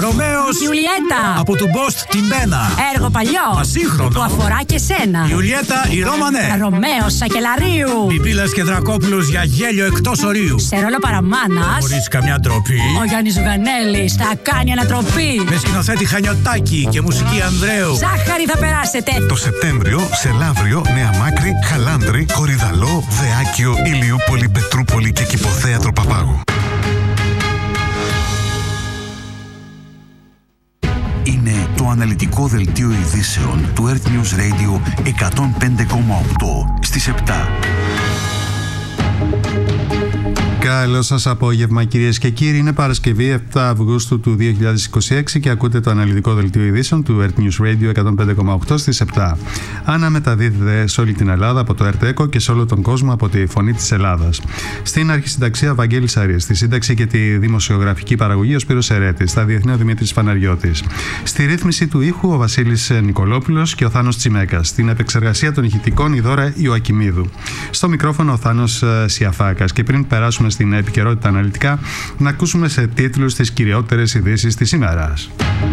Ρωμαίος. Ιουλιέτα. Από του Μπόστ την Μπένα. Έργο παλιό. Ασύγχρονο. Που αφορά και σένα. Ιουλιέτα η Ρώμανε. Ρωμαίος Σακελαρίου. Πιπίλας και Δρακόπουλος για γέλιο εκτός ορίου. Σε ρόλο παραμάνας. Χωρίς καμιά ντροπή. Ο Γιάννης Ζουγανέλης θα κάνει ανατροπή. Με σκηνοθέτη Χανιωτάκη και μουσική Ανδρέου. Ζάχαρη θα περάσετε. Το Σεπτέμβριο σε Λαύριο, Νέα Μάκρη, Χαλάνδρη, Κορυδαλό, Δεάκιο, Ηλιούπολη, Πετρούπολη και Κηποθέατρο Παπάγου. Είναι το αναλυτικό δελτίο ειδήσεων του Earth News Radio 105,8 στις 7. Καλό σας απόγευμα, κυρίες και κύριοι. Είναι Παρασκευή 7 Αυγούστου του 2026 και ακούτε το αναλυτικό δελτίο ειδήσεων του Earth News Radio 105,8 στις 7. Αναμεταδίδεται σε όλη την Ελλάδα από το Earth Echo και σε όλο τον κόσμο από τη Φωνή της Ελλάδας. Στην αρχισυνταξία Βαγγέλης Αρίας, στη σύνταξη και τη δημοσιογραφική παραγωγή ο Σπύρος Ερέτης, στα διεθνή ο Δημήτρης Φαναριώτης. Στη ρύθμιση του ήχου ο Βασίλης Νικολόπουλος και ο Θάνος Τσιμέκας. Στην επεξεργασία των ηχητικών η Δώρα Ιωακιμίδου. Στο μικρόφωνο ο Θάνος Σιαφάκας. Και πριν περάσουμε στην επικαιρότητα αναλυτικά, να ακούσουμε σε τίτλους τις κυριότερες ειδήσεις της ημέρας.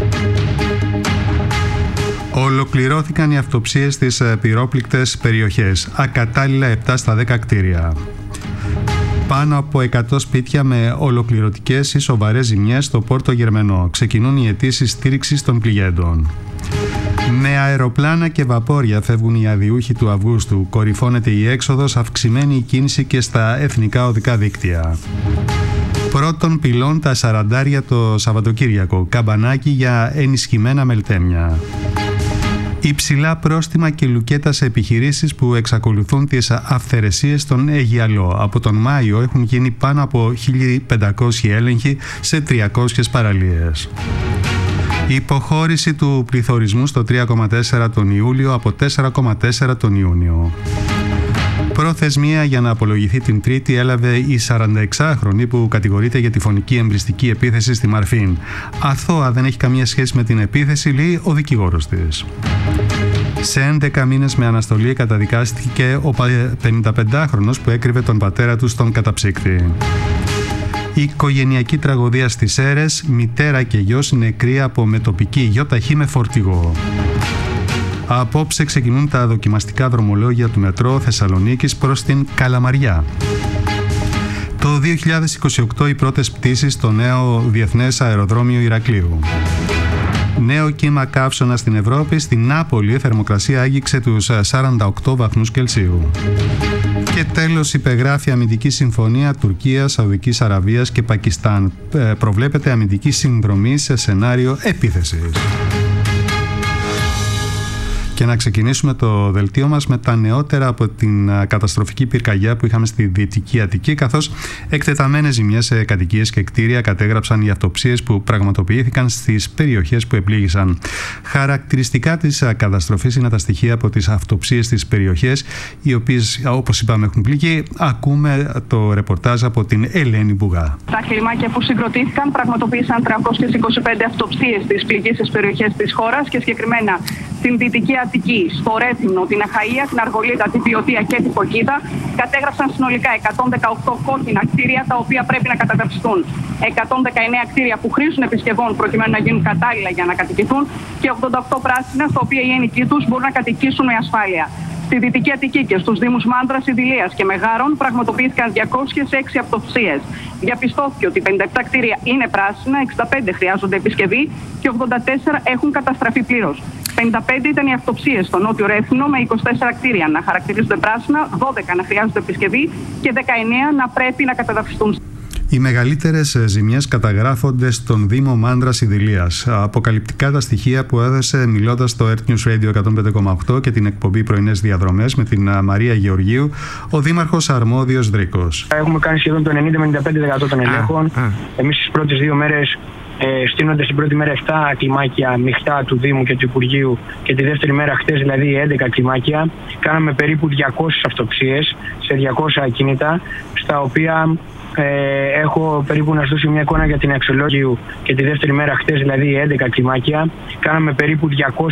Ολοκληρώθηκαν οι αυτοψίες στις πυρόπληκτες περιοχές. Ακατάλληλα 7 στα 10 κτίρια. Πάνω από 100 σπίτια με ολοκληρωτικές ή σοβαρές ζημιές στο Πόρτο Γερμενό. Ξεκινούν οι αιτήσεις στήριξης των πληγέντων. Με αεροπλάνα και βαπόρια φεύγουν οι αδιούχοι του Αυγούστου. Κορυφώνεται η έξοδος, αυξημένη η κίνηση και στα εθνικά οδικά δίκτυα. Πρώτον πυλών τα 40 το Σαββατοκύριακο. Καμπανάκι για ενισχυμένα μελτέμια. Υψηλά πρόστιμα και λουκέτα σε επιχειρήσεις που εξακολουθούν τις αυθαιρεσίες στον Αιγιαλό. Από τον Μάιο έχουν γίνει πάνω από 1.500 έλεγχοι σε 300 παραλίες. Υποχώρηση του πληθωρισμού στο 3,4 τον Ιούλιο από 4,4 τον Ιούνιο. Προθεσμία για να απολογηθεί την Τρίτη έλαβε η 46χρονη που κατηγορείται για τη φωνική εμπριστική επίθεση στη Μαρφίν. Αθώα, δεν έχει καμία σχέση με την επίθεση, λέει ο δικηγόρος της. Σε 11 μήνες με αναστολή καταδικάστηκε ο 55χρονος που έκρυβε τον πατέρα του στον καταψύκτη. Η οικογενειακή τραγωδία στις Σέρρες, μητέρα και γιος νεκροί από μετοπική γιοταχή με φορτηγό. Απόψε ξεκινούν τα δοκιμαστικά δρομολόγια του μετρό Θεσσαλονίκης προς την Καλαμαριά. Το 2028 οι πρώτες πτήσεις στο νέο Διεθνές Αεροδρόμιο Ηρακλείου. Νέο κύμα καύσωνα στην Ευρώπη, στην Νάπολη η θερμοκρασία άγγιξε τους 48 βαθμούς Κελσίου. Και τέλος υπεγράφει αμυντική συμφωνία Τουρκίας, Σαουδικής Αραβίας και Πακιστάν. Προβλέπεται αμυντική συνδρομή σε σενάριο επίθεσης. Και να ξεκινήσουμε το δελτίο μας με τα νεότερα από την καταστροφική πυρκαγιά που είχαμε στη Δυτική Αττική, καθώς εκτεταμένες ζημιές σε κατοικίες και κτίρια κατέγραψαν οι αυτοψίες που πραγματοποιήθηκαν στις περιοχές που επλήγησαν. Χαρακτηριστικά της καταστροφής είναι τα στοιχεία από τις αυτοψίες στις περιοχές, οι οποίες, όπως είπαμε, έχουν πληγεί. Ακούμε το ρεπορτάζ από την Ελένη Μπουγά. Τα κλιμάκια που συγκροτήθηκαν πραγματοποίησαν 325 αυτοψίες στις πληγήσεις περιοχές της χώρας και συγκεκριμένα στην Δυτική Αττική, στο Ρέθυμνο, την Αχαΐα, την Αργολίδα, την Βιωτία και την Φωκίδα κατέγραψαν συνολικά 118 κόκκινα κτίρια τα οποία πρέπει να καταδαυστούν. 119 κτίρια που χρήζουν επισκευών προκειμένου να γίνουν κατάλληλα για να κατοικηθούν και 88 πράσινα στα οποία οι ενοικοί τους μπορούν να κατοικήσουν με ασφάλεια. Στη Δυτική Αττική και στους Δήμους Μάνδρας, Ιδηλίας και Μεγάρων πραγματοποιήθηκαν 206 αυτοψίες. Διαπιστώθηκε ότι 57 κτίρια είναι πράσινα, 65 χρειάζονται επισκευή και 84 έχουν καταστραφεί πλήρως. 55 ήταν οι αυτοψίες στο Νότιο Ρέθυμνο με 24 κτίρια να χαρακτηρίζονται πράσινα, 12 να χρειάζονται επισκευή και 19 να πρέπει να καταδαυστούν. Οι μεγαλύτερες ζημιές καταγράφονται στον Δήμο Μάνδρας Ιδηλίας. Αποκαλυπτικά τα στοιχεία που έδωσε μιλώντας στο Earth News Radio 105,8 και την εκπομπή Πρωινές Διαδρομές με την Μαρία Γεωργίου, ο Δήμαρχος Αρμόδιος Δρίκος. Έχουμε κάνει σχεδόν το 90-95% των ελέγχων. Εμείς τις πρώτες 2 μέρες στείνοντας την πρώτη μέρα 7 κλιμάκια μειχτά του Δήμου και του Υπουργείου και τη δεύτερη μέρα χτες δηλαδή 11 κλιμάκια. Κάναμε περίπου 200 αυτοψίες σε 200 ακίνητα, στα οποία έχω περίπου να σας δώσω μια εικόνα για την αξιολόγηση και τη δεύτερη μέρα χτες δηλαδή 11 κλιμάκια. Κάναμε περίπου 200